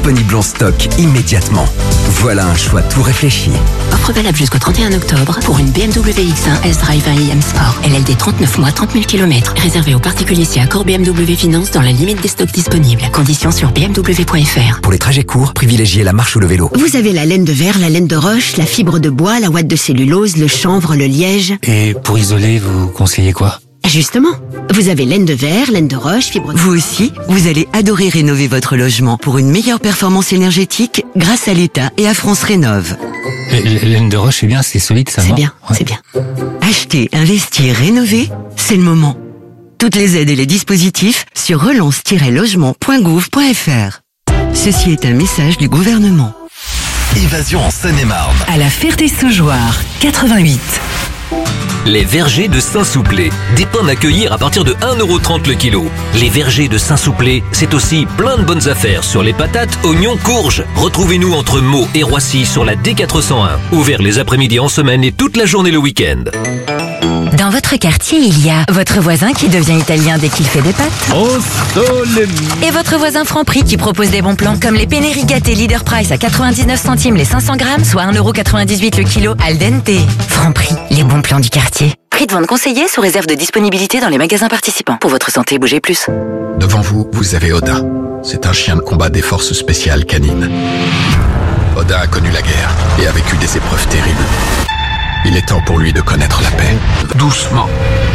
disponible en stock immédiatement. Voilà un choix tout réfléchi. Offre valable jusqu'au 31 octobre pour une BMW X1 S-Drive 1 IM Sport. LLD 39 mois, 30 000 km. Réservé aux particuliers si accord BMW Finance dans la limite des stocks disponibles. Conditions sur bmw.fr. Pour les trajets courts, privilégiez la marche ou le vélo. Vous avez la laine de verre, la laine de roche, la fibre de bois, la ouate de cellulose, le chanvre, le liège. Et pour isoler, vous conseillez quoi ? Justement, vous avez laine de verre, laine de roche, fibre de... Vous aussi, vous allez adorer rénover votre logement pour une meilleure performance énergétique grâce à l'État et à France Rénov'. Laine de roche, c'est bien, c'est solide, ça va ? C'est bien, c'est bien. Acheter, investir, rénover, c'est le moment. Toutes les aides et les dispositifs sur relance-logement.gouv.fr. Ceci est un message du gouvernement. Évasion en Seine-et-Marne. À la Ferté-Saugeoire, 88. Les vergers de Saint-Souplé. Des pommes à cueillir à partir de 1,30€ le kilo. Les vergers de Saint-Souplé, c'est aussi plein de bonnes affaires sur les patates, oignons, courges. Retrouvez-nous entre Meaux et Roissy sur la D401. Ouvert les après-midi en semaine et toute la journée le week-end. Dans votre quartier, il y a votre voisin qui devient italien dès qu'il fait des pâtes. Et votre voisin Franprix qui propose des bons plans, comme les penne rigate Leader Price à 99 centimes les 500 grammes, soit 1,98€ le kilo, al dente. Franprix, les bons plans du quartier. Prix de vente conseillé sous réserve de disponibilité dans les magasins participants. Pour votre santé, bougez plus. Devant vous, vous avez Odin. C'est un chien de combat des forces spéciales canines. Odin a connu la guerre et a vécu des épreuves terribles. Il est temps pour lui de connaître la paix. Doucement.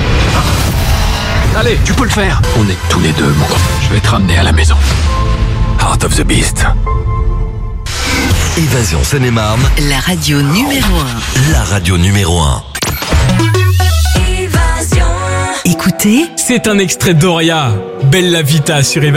Allez, tu peux le faire. On est tous les deux, mon grand. Je vais te ramener à la maison. Heart of the Beast. Évasion Seine-et-Marne. La radio numéro 1. La radio numéro 1. Écoutez, c'est un extrait d'Oria. Bella Vita sur Évasion.